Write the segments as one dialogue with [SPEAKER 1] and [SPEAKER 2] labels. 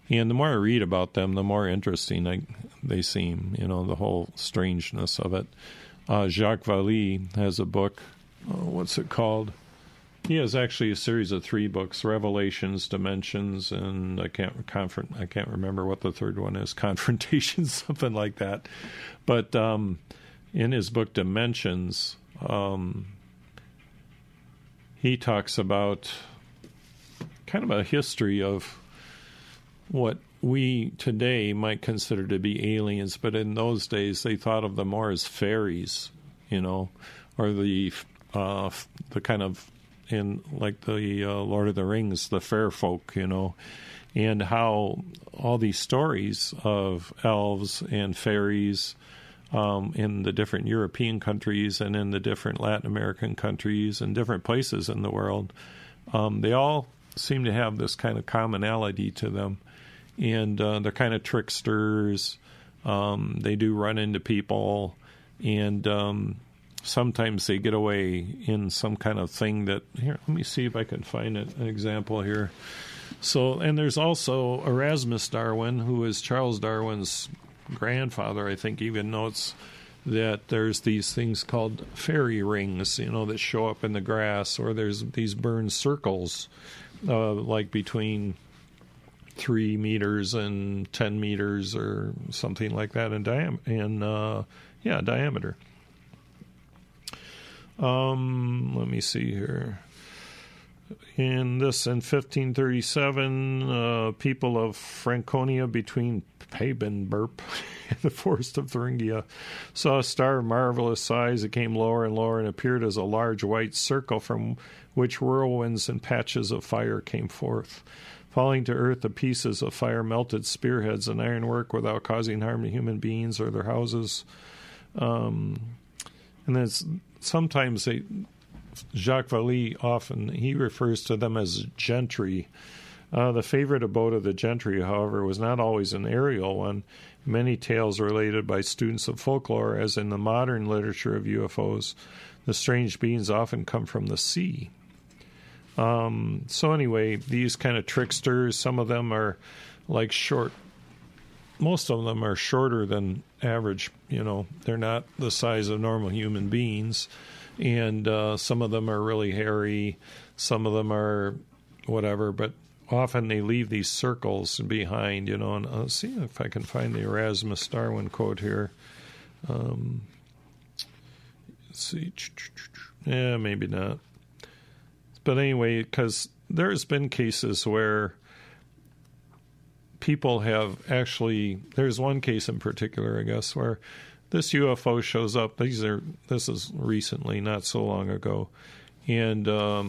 [SPEAKER 1] And the more I read about them, the more interesting they seem, the whole strangeness of it. Jacques Vallée has a book. What's it called? He has actually a series of 3 books: Revelations, Dimensions, and I can't remember what the third one is. Confrontations, something like that. But in his book Dimensions, he talks about kind of a history of what we today might consider to be aliens, but in those days they thought of them more as fairies, or the kind of, in like the Lord of the Rings, the fair folk, and how all these stories of elves and fairies in the different European countries and in the different Latin American countries and different places in the world, they all seem to have this kind of commonality to them. And they're kind of tricksters. They do run into people, and sometimes they get away in some kind of thing that, here, let me see if I can find an example here. So, and there's also Erasmus Darwin, who is Charles Darwin's grandfather, I think, even notes that there's these things called fairy rings, that show up in the grass, or there's these burned circles, like between 3 meters and 10 meters or something like that in diameter. Let me see here. In 1537, people of Franconia between Papenburp and the forest of Thuringia saw a star of marvelous size. It came lower and lower and appeared as a large white circle from which whirlwinds and patches of fire came forth. Falling to earth, the pieces of fire melted spearheads and ironwork without causing harm to human beings or their houses. And then sometimes Jacques Vallée often, he refers to them as gentry. The favorite abode of the gentry, however, was not always an aerial one. Many tales related by students of folklore, as in the modern literature of UFOs, the strange beings often come from the sea. So anyway, these kind of tricksters, some of them are like short. Most of them are shorter than average. They're not the size of normal human beings. And some of them are really hairy. Some of them are whatever, but often they leave these circles behind, and I'll see if I can find the Erasmus Darwin quote here. Let's see. Yeah, maybe not. But anyway, because there's been cases where people have actually, there's one case in particular, I guess, where this UFO shows up. This is recently, not so long ago, and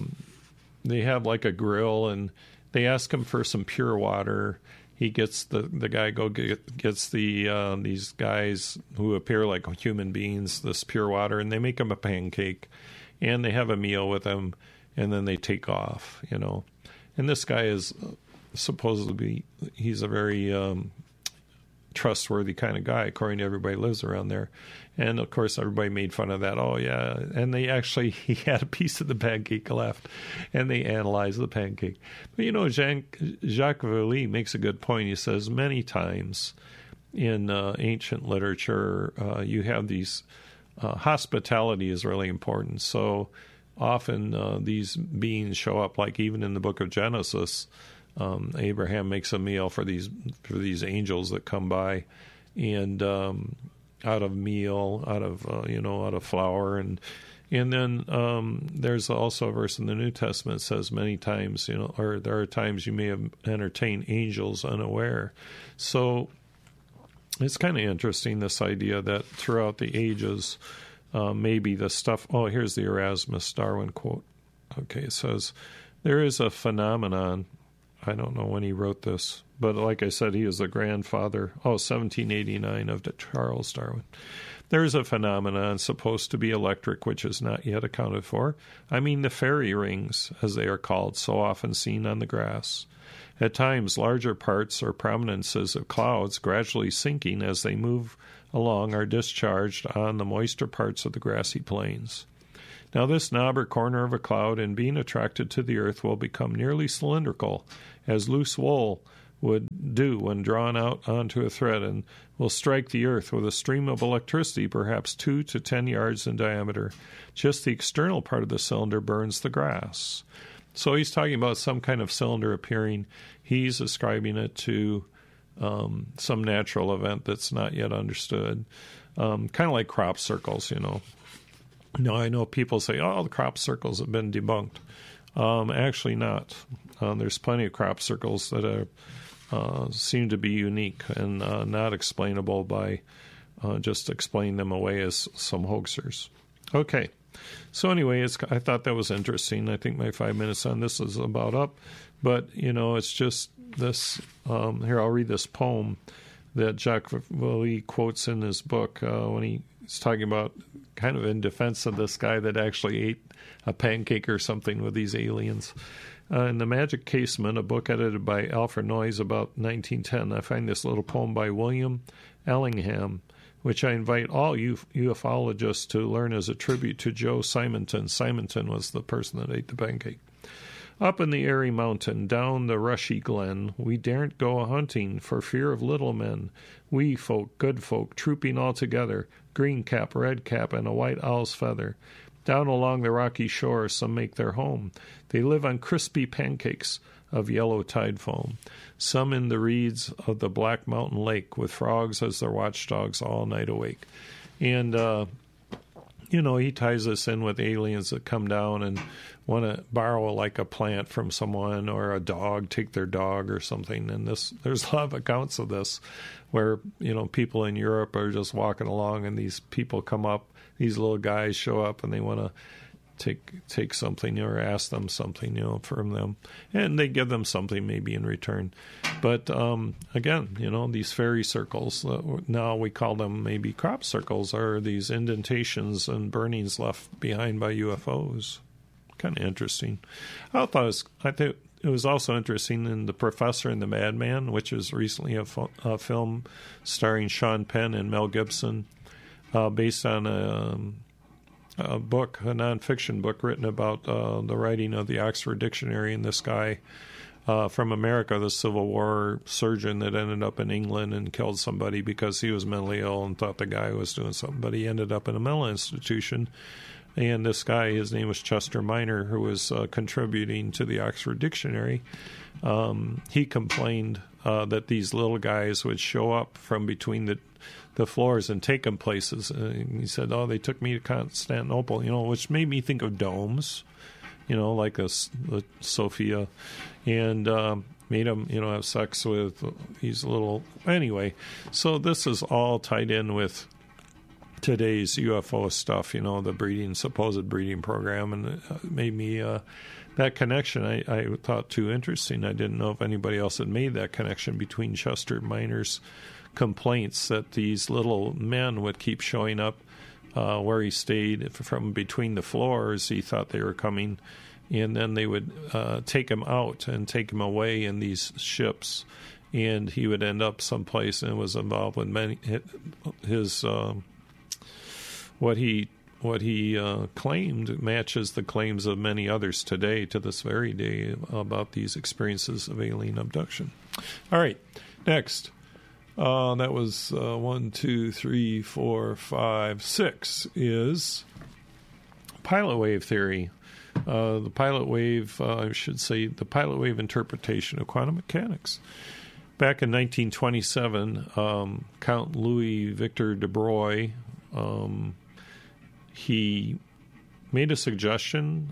[SPEAKER 1] they have like a grill, and they ask him for some pure water. He gets the guy gets these guys who appear like human beings this pure water, and they make him a pancake, and they have a meal with him. And then they take off, And this guy is supposedly, he's a very trustworthy kind of guy, according to everybody who lives around there. And, of course, everybody made fun of that. Oh, yeah. And he had a piece of the pancake left, and they analyzed the pancake. But, Jacques Vallée makes a good point. He says many times in ancient literature, you have these, hospitality is really important. So often these beings show up, like even in the book of Genesis, Abraham makes a meal for these angels that come by, and out of meal, out of flour, and then there's also a verse in the New Testament that says many times, or there are times you may have entertained angels unaware. So it's kind of interesting, this idea that throughout the ages, maybe the stuff. Oh, here's the Erasmus Darwin quote. Okay, it says, there is a phenomenon. I don't know when he wrote this, but like I said, he is the grandfather, 1789, of Charles Darwin. There is a phenomenon supposed to be electric, which is not yet accounted for. I mean the fairy rings, as they are called, so often seen on the grass. At times, larger parts or prominences of clouds, gradually sinking as they move along, are discharged on the moister parts of the grassy plains. Now this knob or corner of a cloud, in being attracted to the earth, will become nearly cylindrical, as loose wool would do when drawn out onto a thread and will strike the earth with a stream of electricity perhaps 2 to 10 yards in diameter. Just the external part of the cylinder burns the grass. So he's talking about some kind of cylinder appearing. He's ascribing it to some natural event that's not yet understood. Kind of like crop circles, Now, I know people say, the crop circles have been debunked. Actually not. There's plenty of crop circles that seem to be unique and not explainable by just explaining them away as some hoaxers. Okay. So anyway, I thought that was interesting. I think my 5 minutes on this is about up. But, it's just this. Here, I'll read this poem that Jacques Vallée quotes in his book when he's talking about kind of in defense of this guy that actually ate a pancake or something with these aliens. In The Magic Casement, a book edited by Alfred Noyes about 1910, I find this little poem by William Ellingham, which I invite all ufologists to learn as a tribute to Joe Simonton. Simonton was the person that ate the pancake. Up in the airy mountain, down the rushy glen, we daren't go a-hunting for fear of little men. Wee folk, good folk, trooping all together, green cap, red cap, and a white owl's feather. Down along the rocky shore some make their home. They live on crispy pancakes of yellow tide foam. Some in the reeds of the black mountain lake, with frogs as their watchdogs all night awake. And, he ties this in with aliens that come down and want to borrow like a plant from someone or a dog, take their dog or something. And there's a lot of accounts of this where, people in Europe are just walking along and these people come up, these little guys show up and they want to take something or ask them something, from them. And they give them something maybe in return. But again, these fairy circles, now we call them maybe crop circles, are these indentations and burnings left behind by UFOs. Kind of interesting. I think it was also interesting in The Professor and the Madman, which is recently a film starring Sean Penn and Mel Gibson, based on a book, a nonfiction book written about the writing of the Oxford Dictionary, and this guy from America, the Civil War surgeon that ended up in England and killed somebody because he was mentally ill and thought the guy was doing something, but he ended up in a mental institution. And this guy, his name was Chester Minor, who was contributing to the Oxford Dictionary. He complained that these little guys would show up from between the floors and take him places. He said, they took me to Constantinople, which made me think of domes, like the Sophia, and made him, have sex with these little... Anyway, so this is all tied in with today's UFO stuff, the supposed breeding program, and it made me that connection I thought too interesting. I didn't know if anybody else had made that connection between Chester Minor's complaints that these little men would keep showing up where he stayed from between the floors. He thought they were coming, and then they would take him out and take him away in these ships, and he would end up someplace and was involved with his what he claimed matches the claims of many others today, to this very day, about these experiences of alien abduction. All right, next. That was 1, 2, 3, 4, 5, 6 is pilot wave theory. The pilot wave, the pilot wave interpretation of quantum mechanics. Back in 1927, Count Louis Victor de Broglie, he made a suggestion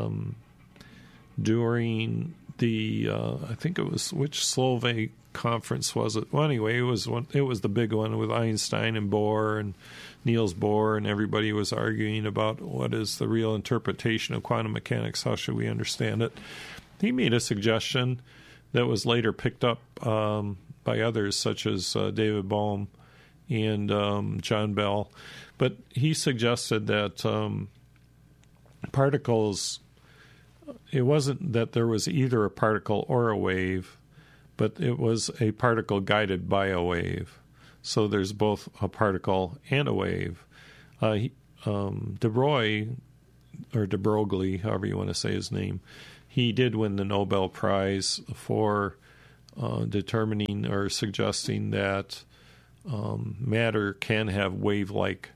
[SPEAKER 1] during the I think it was, which Slovak conference was it? Well, anyway, it was the big one with Einstein and Bohr and Niels Bohr, and everybody was arguing about what is the real interpretation of quantum mechanics, how should we understand it. He made a suggestion that was later picked up by others, such as David Bohm and John Bell. But he suggested that particles, it wasn't that there was either a particle or a wave, but it was a particle guided by a wave. So there's both a particle and a wave. De Broglie, or de Broglie, however you want to say his name, he did win the Nobel Prize for determining or suggesting that matter can have wave-like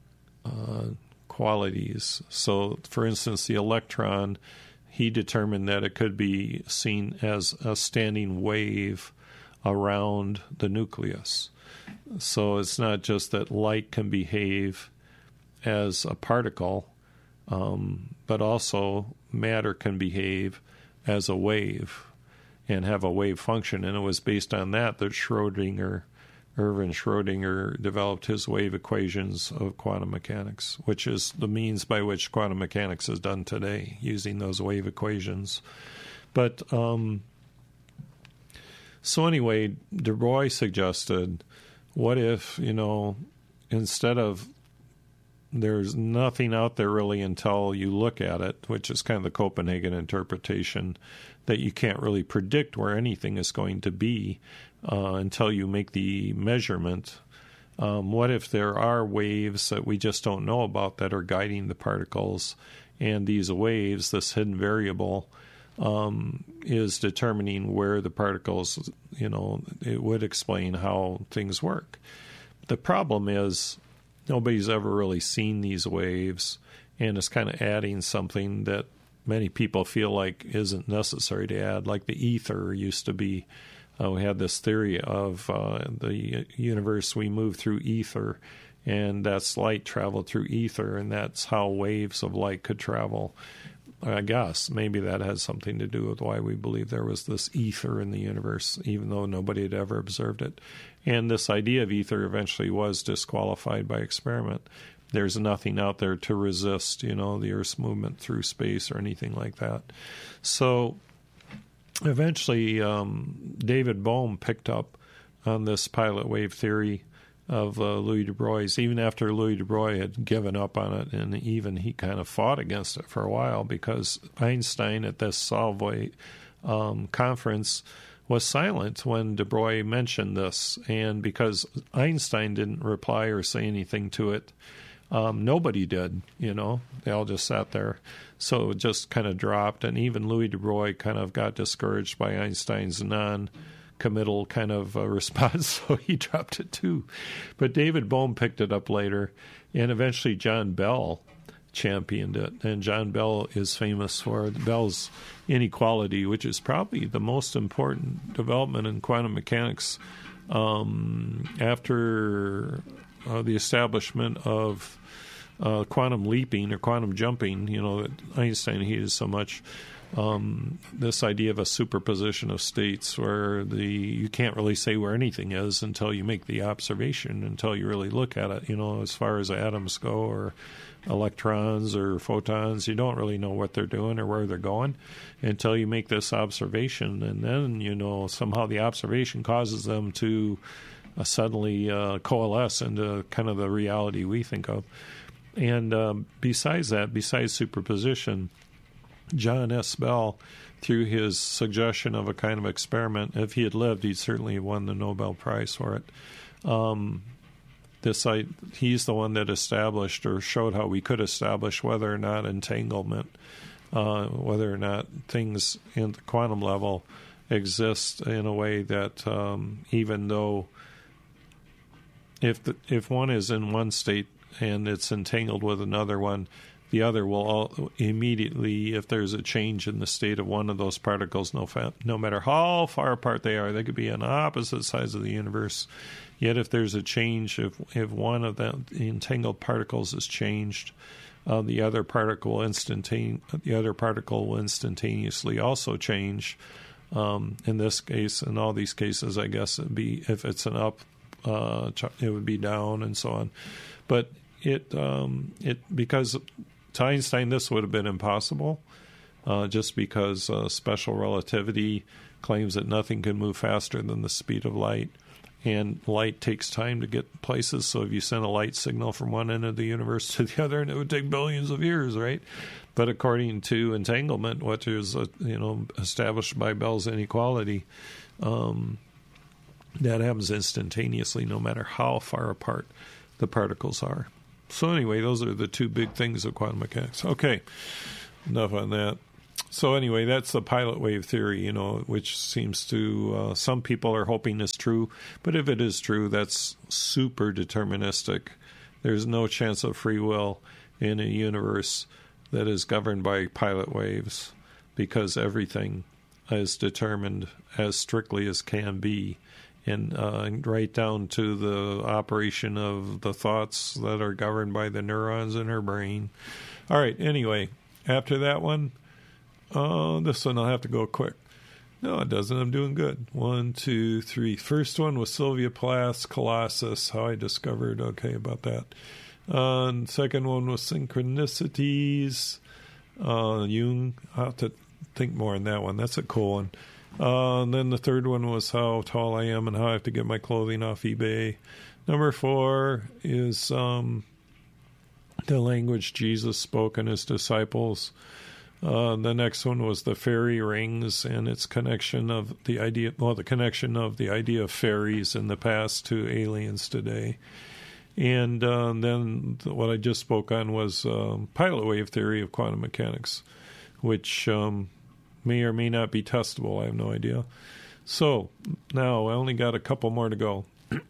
[SPEAKER 1] qualities. So, for instance, the electron, he determined that it could be seen as a standing wave around the nucleus. So it's not just that light can behave as a particle, but also matter can behave as a wave and have a wave function. And it was based on that Erwin Schrödinger developed his wave equations of quantum mechanics, which is the means by which quantum mechanics is done today, using those wave equations. But so anyway, de Broglie suggested, what if, instead of there's nothing out there really until you look at it, which is kind of the Copenhagen interpretation, that you can't really predict where anything is going to be until you make the measurement. What if there are waves that we just don't know about that are guiding the particles, and these waves, this hidden variable, is determining where the particles, it would explain how things work. The problem is nobody's ever really seen these waves, and it's kind of adding something that many people feel like isn't necessary to add, like the ether used to be. We had this theory of the universe, we move through ether, and that's light traveled through ether, and that's how waves of light could travel. I guess maybe that has something to do with why we believe there was this ether in the universe, even though nobody had ever observed it. And this idea of ether eventually was disqualified by experiment. There's nothing out there to resist, the Earth's movement through space or anything like that. So eventually, David Bohm picked up on this pilot wave theory of Louis de Broglie's, even after Louis de Broglie had given up on it, and even he kind of fought against it for a while, because Einstein at this Solvay conference was silent when de Broglie mentioned this, and because Einstein didn't reply or say anything to it, nobody did, they all just sat there. So it just kind of dropped, and even Louis de Broglie kind of got discouraged by Einstein's non-committal kind of response, so he dropped it too. But David Bohm picked it up later, and eventually John Bell championed it. And John Bell is famous for Bell's inequality, which is probably the most important development in quantum mechanics after the establishment of quantum leaping or quantum jumping, that Einstein hated so much. This idea of a superposition of states where you can't really say where anything is until you make the observation, until you really look at it. As far as atoms go, or electrons or photons, you don't really know what they're doing or where they're going until you make this observation, and then somehow the observation causes them to suddenly coalesce into kind of the reality we think of. And besides superposition, John S. Bell, through his suggestion of a kind of experiment, if he had lived, he'd certainly have won the Nobel Prize for it. He's the one that established or showed how we could establish whether or not entanglement, whether or not things in the quantum level exist in a way that even though if one is in one state and it's entangled with another one, the other will immediately, if there's a change in the state of one of those particles, no matter how far apart they are, they could be on opposite sides of the universe. Yet if there's a change, if one of the entangled particles is changed, the other particle will instantaneously also change. In this case, in all these cases, I guess it'd be, if it's an up, it would be down, and so on. But because to Einstein this would have been impossible, just because special relativity claims that nothing can move faster than the speed of light, and light takes time to get places. So if you send a light signal from one end of the universe to the other, and it would take billions of years, right? But according to entanglement, which is established by Bell's inequality, that happens instantaneously, no matter how far apart the particles are. So anyway, those are the two big things of quantum mechanics. Okay, enough on that. So anyway, that's the pilot wave theory, which seems to, some people are hoping is true. But if it is true, that's super deterministic. There's no chance of free will in a universe that is governed by pilot waves, because everything is determined as strictly as can be, and right down to the operation of the thoughts that are governed by the neurons in her brain. All right, anyway, after that one, this one I'll have to go quick. No, it doesn't. I'm doing good. 1, 2, 3. First one was Sylvia Plath's Colossus, how I discovered, okay, about that. Second one was Synchronicities, Jung. I'll have to think more on that one. That's a cool one. And then the third one was How Tall I Am and How I Have to Get My Clothing Off eBay. Number 4 is the language Jesus spoke and his disciples. The next one was the fairy rings and its connection of the idea of fairies in the past to aliens today. And then what I just spoke on was pilot wave theory of quantum mechanics, which may or may not be testable. I have no idea. So now I only got a couple more to go.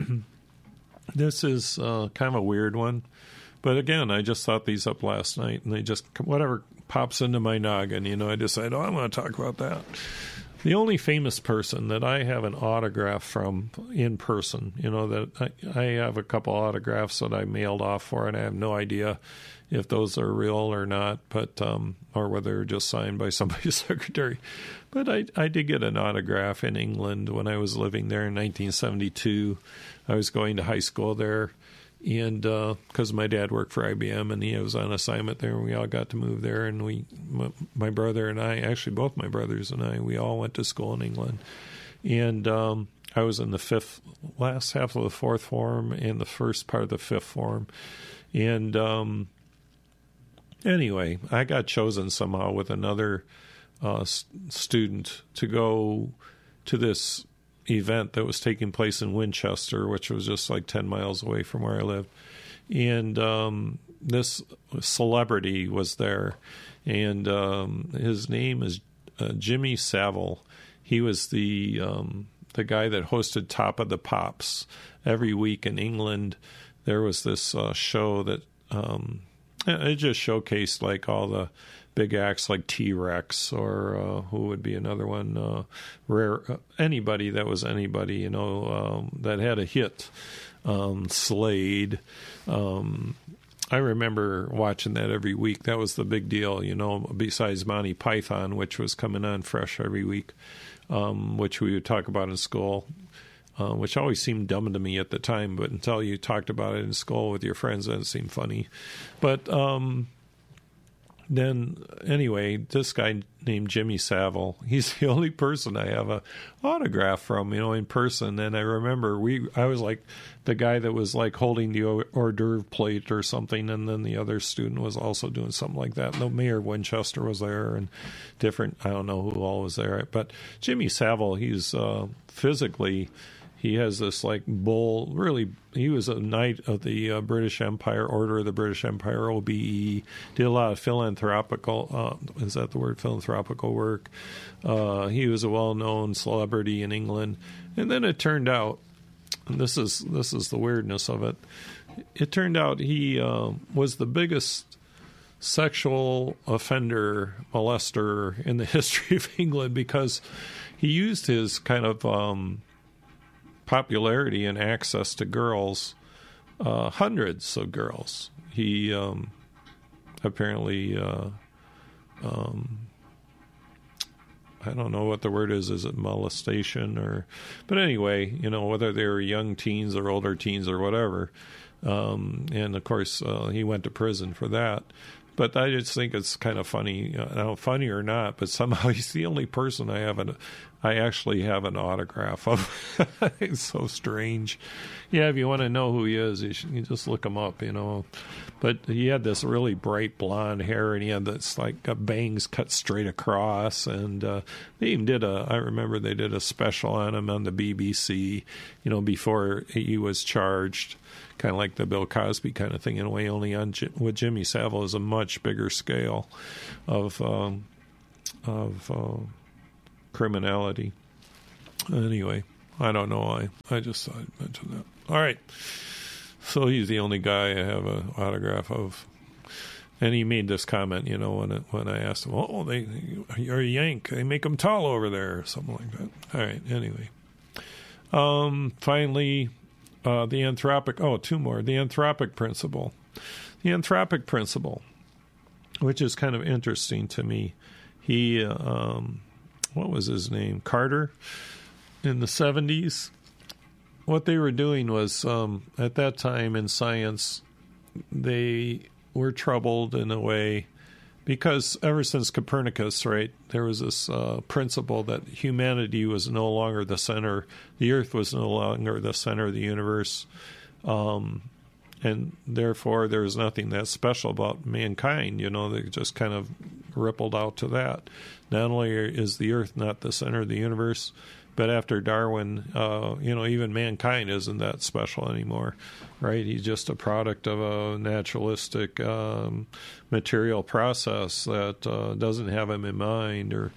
[SPEAKER 1] This is kind of a weird one. But again, I just thought these up last night, and they just, whatever pops into my noggin, I decide, I'm going to talk about that. The only famous person that I have an autograph from in person, that I have a couple autographs that I mailed off for, and I have no idea if those are real or not, but or whether they're just signed by somebody's secretary. But I did get an autograph in England when I was living there in 1972. I was going to high school there. And because my dad worked for IBM and he was on assignment there, and we all got to move there. And my brother and I, actually both my brothers and I, we all went to school in England. And I was in the last half of the fourth form and the first part of the fifth form. And anyway, I got chosen somehow with another student to go to this event that was taking place in Winchester, which was just like 10 miles away from where I lived. And this celebrity was there, and his name is Jimmy Savile. He was the guy that hosted Top of the Pops every week in England. There was this show that it just showcased like all the big acts like T-Rex or who would be another one, anybody that was anybody, that had a hit, Slade. I remember watching that every week. That was the big deal, besides Monty Python, which was coming on fresh every week, which we would talk about in school, which always seemed dumb to me at the time, but until you talked about it in school with your friends, then it seemed funny. But then anyway, this guy named Jimmy Savile, he's the only person I have a autograph from, in person. And I remember I was like the guy that was like holding the hors d'oeuvre plate or something, and then the other student was also doing something like that. The mayor of Winchester was there, and different, I don't know who all was there. But Jimmy Savile, he's physically, he has this like bull, really, he was a knight of the British Empire, Order of the British Empire, OBE, did a lot of philanthropical, is that the word, philanthropical work. He was a well-known celebrity in England. And then it turned out, and this is the weirdness of it, it turned out he was the biggest sexual offender, molester in the history of England, because he used his kind of popularity and access to girls, hundreds of girls. He apparently, I don't know what the word is it molestation or, but anyway, whether they were young teens or older teens or whatever. And of course, he went to prison for that. But I just think it's kind of funny, funny or not, but somehow he's the only person I actually have an autograph of. It's so strange. Yeah, if you want to know who he is, you just look him up, But he had this really bright blonde hair, and he had this like bangs cut straight across. And they even I remember they did a special on him on the BBC, before he was charged. Kind of like the Bill Cosby kind of thing in a way, only with Jimmy Savile is a much bigger scale of criminality. Anyway, I don't know why. I just thought I'd mention that. All right. So he's the only guy I have an autograph of. And he made this comment, when I asked him, you're a Yank. They make them tall over there, or something like that. All right, anyway. Finally, two more. The anthropic principle. The anthropic principle, which is kind of interesting to me. He, what was his name? Carter, in the 70s. What they were doing was, at that time in science, they were troubled in a way because ever since Copernicus, right, there was this principle that humanity was no longer the center, the Earth was no longer the center of the universe, and therefore there was nothing that special about mankind. They just kind of rippled out to that. Not only is the Earth not the center of the universe, but after Darwin, even mankind isn't that special anymore, right? He's just a product of a naturalistic material process that doesn't have him in mind, or,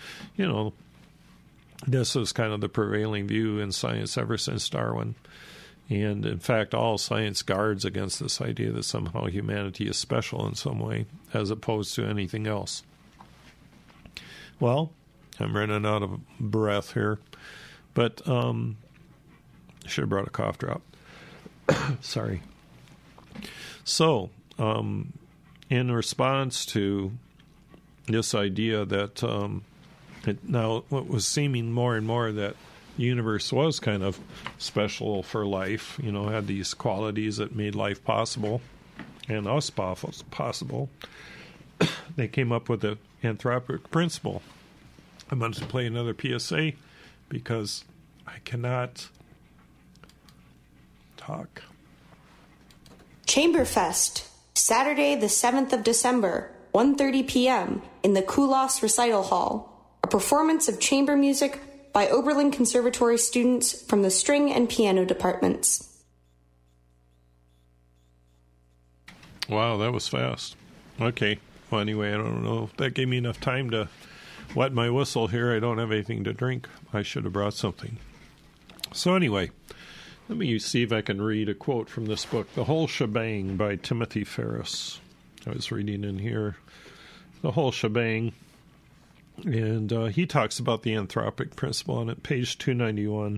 [SPEAKER 1] this is kind of the prevailing view in science ever since Darwin. And, in fact, all science guards against this idea that somehow humanity is special in some way as opposed to anything else. Well, I'm running out of breath here. But I should have brought a cough drop. Sorry. So, in response to this idea that what was seeming more and more that the universe was kind of special for life, had these qualities that made life possible and us possible, they came up with the anthropic principle. I'm going to play another PSA because I cannot talk.
[SPEAKER 2] Chamberfest, Saturday the 7th of December, 1:30 p.m. in the Kulas Recital Hall, a performance of chamber music by Oberlin Conservatory students from the string and piano departments.
[SPEAKER 1] Wow, that was fast. Okay. Well, anyway, I don't know if that gave me enough time to wet my whistle here. I don't have anything to drink. I should have brought something. So anyway, let me see if I can read a quote from this book, The Whole Shebang by Timothy Ferriss. I was reading in here, The Whole Shebang, and he talks about the anthropic principle, and at page 291,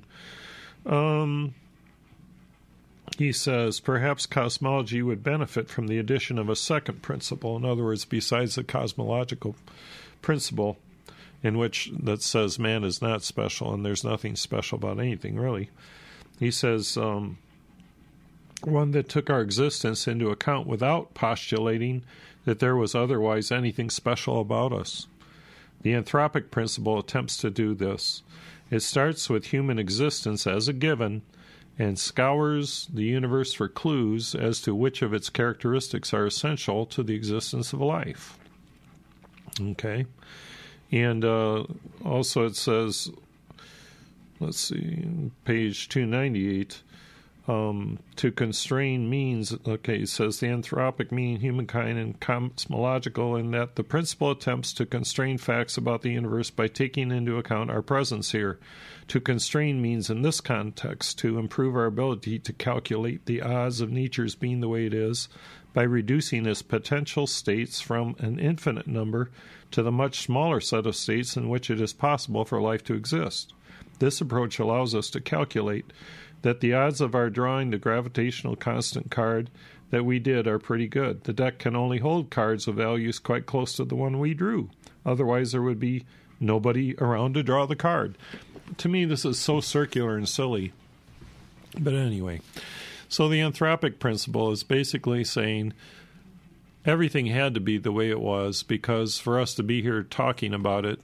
[SPEAKER 1] he says, perhaps cosmology would benefit from the addition of a second principle. In other words, besides the cosmological principle, that says man is not special and there's nothing special about anything, really. He says, one that took our existence into account without postulating that there was otherwise anything special about us. The anthropic principle attempts to do this. It starts with human existence as a given and scours the universe for clues as to which of its characteristics are essential to the existence of life. Okay. And also it says, let's see, page 298, to constrain means, okay, it says the anthropic meaning humankind and cosmological, in that the principle attempts to constrain facts about the universe by taking into account our presence here. To constrain means, in this context, to improve our ability to calculate the odds of nature's being the way it is by reducing its potential states from an infinite number to the much smaller set of states in which it is possible for life to exist. This approach allows us to calculate that the odds of our drawing the gravitational constant card that we did are pretty good. The deck can only hold cards of values quite close to the one we drew. Otherwise, there would be nobody around to draw the card. To me, this is so circular and silly. But anyway, so the anthropic principle is basically saying everything had to be the way it was, because for us to be here talking about it,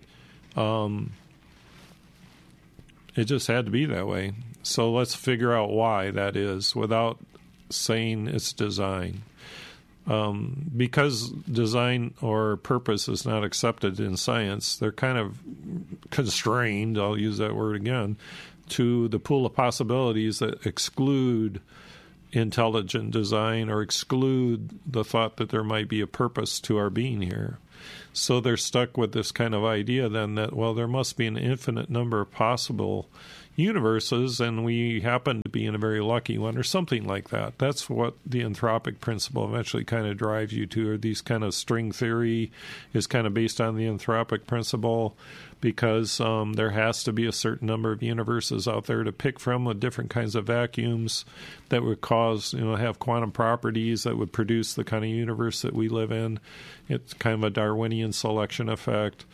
[SPEAKER 1] it just had to be that way. So let's figure out why that is without saying it's design. Because design or purpose is not accepted in science, they're kind of constrained, I'll use that word again, to the pool of possibilities that exclude intelligent design or exclude the thought that there might be a purpose to our being here. So they're stuck with this kind of idea then that, well, there must be an infinite number of possible universes, and we happen to be in a very lucky one, or something like that. That's what the anthropic principle eventually kind of drives you to, or these kind of string theory is kind of based on the anthropic principle, because there has to be a certain number of universes out there to pick from with different kinds of vacuums that would cause, have quantum properties that would produce the kind of universe that we live in. It's kind of a Darwinian selection effect.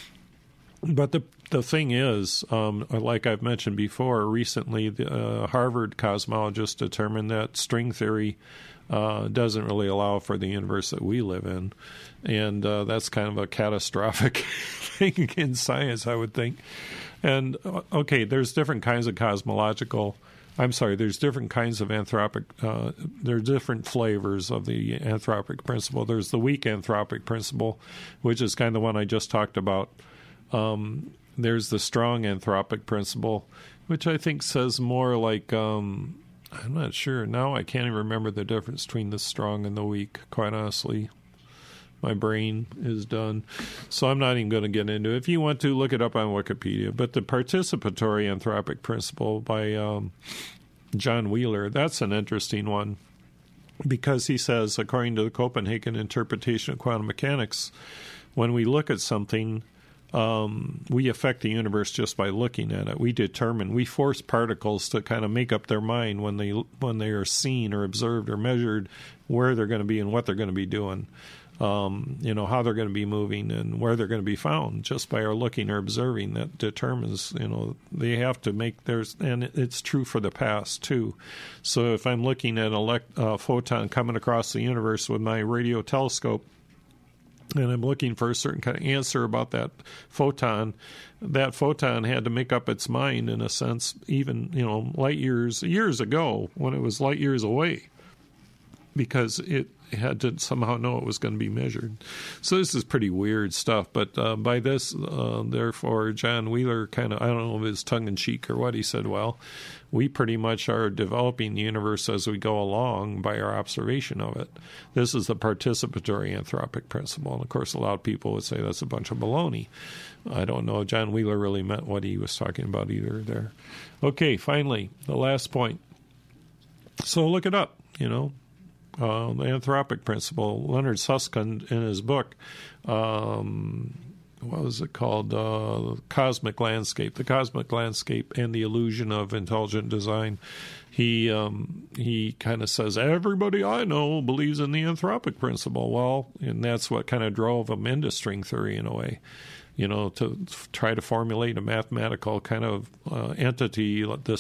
[SPEAKER 1] But the thing is, like I've mentioned before, recently the Harvard cosmologist determined that string theory doesn't really allow for the universe that we live in. And that's kind of a catastrophic thing in science, I would think. And, okay, there's different kinds of there's different kinds of anthropic, there are different flavors of the anthropic principle. There's the weak anthropic principle, which is kind of the one I just talked about. There's the strong anthropic principle, which I think says more like, I'm not sure. Now I can't even remember the difference between the strong and the weak, quite honestly. My brain is done. So I'm not even going to get into it. If you want to, look it up on Wikipedia. But the participatory anthropic principle by John Wheeler, that's an interesting one, because he says, according to the Copenhagen interpretation of quantum mechanics, when we look at something, we affect the universe just by looking at it. We force particles to kind of make up their mind when they are seen or observed or measured, where they're going to be and what they're going to be doing, how they're going to be moving and where they're going to be found, just by our looking or observing. That determines, they have to make theirs, and it's true for the past too. So if I'm looking at a photon coming across the universe with my radio telescope, and I'm looking for a certain kind of answer about that photon had to make up its mind, in a sense, even, light years ago, when it was light years away, because it had to somehow know it was going to be measured. So this is pretty weird stuff. But by this, therefore, John Wheeler kind of, I don't know if it's tongue-in-cheek or what, he said, well, we pretty much are developing the universe as we go along by our observation of it. This is the participatory anthropic principle. And, of course, a lot of people would say that's a bunch of baloney. I don't know. John Wheeler really meant what he was talking about either there. Okay, finally, the last point. So look it up, the anthropic principle. Leonard Susskind, in his book, what was it called? The Cosmic Landscape and the Illusion of Intelligent Design. He kind of says, everybody I know believes in the anthropic principle. Well, and that's what kind of drove him into string theory in a way, to try to formulate a mathematical kind of entity, the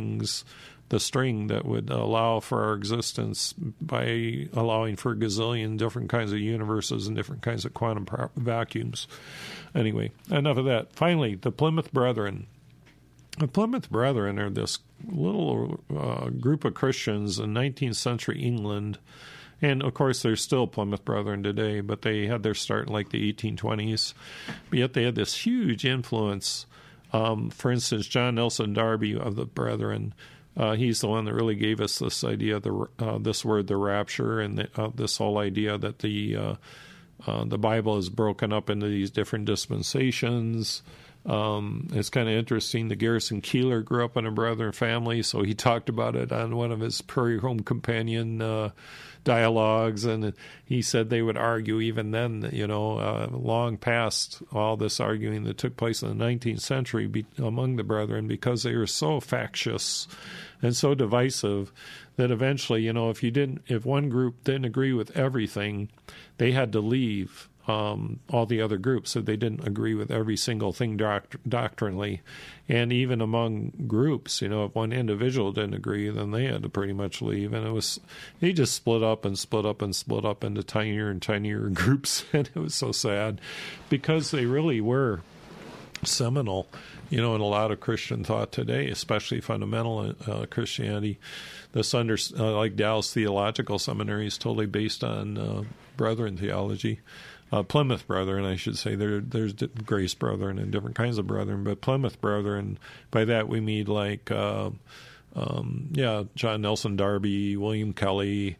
[SPEAKER 1] string that would allow for our existence by allowing for a gazillion different kinds of universes and different kinds of quantum vacuums. Anyway, enough of that. Finally, the Plymouth Brethren. The Plymouth Brethren are this little group of Christians in 19th century England. And, of course, there's still Plymouth Brethren today, but they had their start in like the 1820s. But yet they had this huge influence. For instance, John Nelson Darby of the Brethren, he's the one that really gave us this idea of this word, the rapture, and this whole idea that the Bible is broken up into these different dispensations. It's kind of interesting. The Garrison Keillor grew up in a Brethren family, so he talked about it on one of his Prairie Home Companion dialogues, and he said they would argue even then, long past all this arguing that took place in the 19th century among the Brethren, because they were so factious and so divisive that eventually, if one group didn't agree with everything, they had to leave all the other groups, so they didn't agree with every single thing doctrinally. And even among groups, if one individual didn't agree, then they had to pretty much leave. And they just split up into tinier and tinier groups, and it was so sad, because they really were seminal, in a lot of Christian thought today, especially fundamental Christianity. Like Dallas Theological Seminary is totally based on Brethren theology. Plymouth Brethren, I should say. There's Grace Brethren and different kinds of Brethren, but Plymouth Brethren, by that we mean like John Nelson Darby, William Kelly.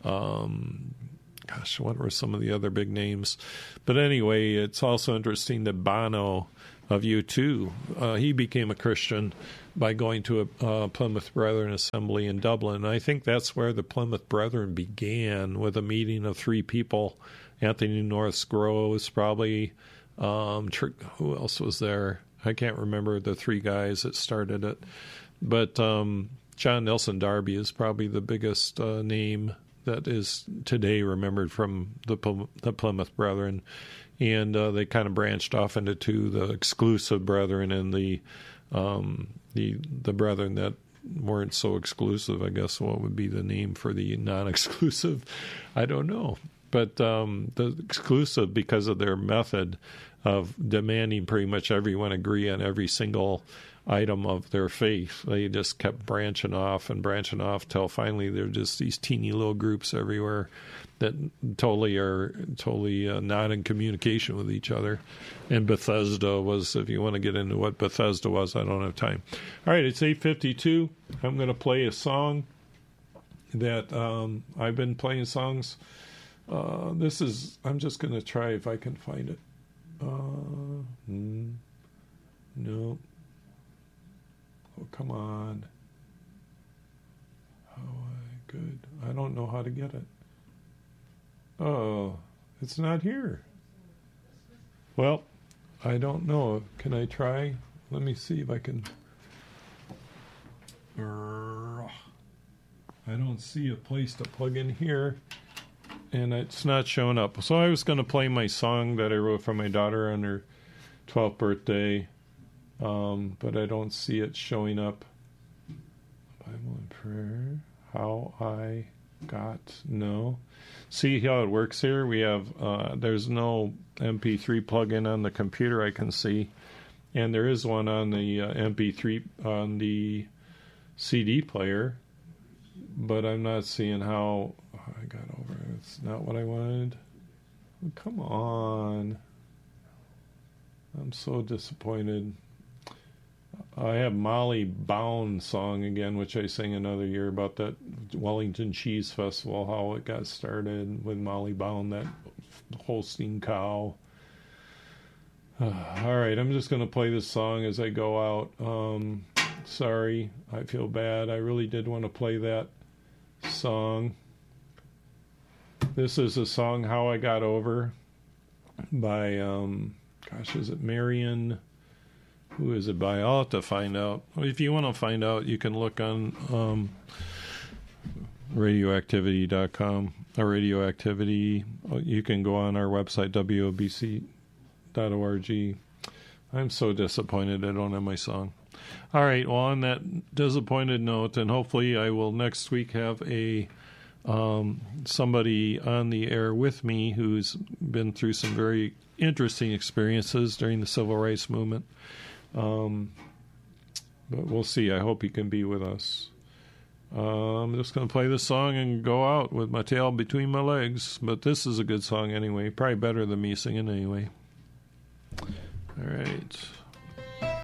[SPEAKER 1] What were some of the other big names? But anyway, it's also interesting that Bono of U2, he became a Christian by going to a Plymouth Brethren assembly in Dublin. And I think that's where the Plymouth Brethren began, with a meeting of three people. Anthony North Groves, probably. Who else was there? I can't remember the three guys that started it. But John Nelson Darby is probably the biggest name that is today remembered from the Plymouth Brethren. And they kind of branched off into two, the exclusive brethren and the brethren that weren't so exclusive. I guess what would be the name for the non-exclusive? I don't know. But the exclusive, because of their method of demanding pretty much everyone agree on every single item of their faith, they just kept branching off till finally they're just these teeny little groups everywhere that totally not in communication with each other. And Bethesda was, if you want to get into what Bethesda was, I don't have time. All right, it's 8:52. I'm going to play a song that I've been playing songs. I'm just going to try if I can find it. No. Oh, come on. Good. I don't know how to get it. Oh, it's not here. Well, I don't know. Can I try? Let me see if I can. I don't see a place to plug in here, and it's not showing up. So I was going to play my song that I wrote for my daughter on her 12th birthday, but I don't see it showing up. Bible and prayer. How I got no. See how it works here? We have there's no MP3 plug-in on the computer I can see, and there is one on the MP3 on the CD player, but I'm not seeing how I got over it. It's not what I wanted. Come on. I'm so disappointed. I have Molly Bound song again, which I sing another year about that Wellington Cheese Festival, how it got started with Molly Bound, that Holstein cow. All right, I'm just going to play this song as I go out. Sorry, I feel bad. I really did want to play that song. This is a song, How I Got Over, by, is it Marion? Who is it by? I'll have to find out. If you want to find out, you can look on radioactivity.com or radioactivity. You can go on our website, wobc.org. I'm so disappointed I don't have my song. All right, well, on that disappointed note, and hopefully I will next week have a somebody on the air with me who's been through some very interesting experiences during the civil rights movement. But we'll see. I hope he can be with us. I'm just going to play this song and go out with my tail between my legs. But this is a good song anyway. Probably better than me singing anyway. All right.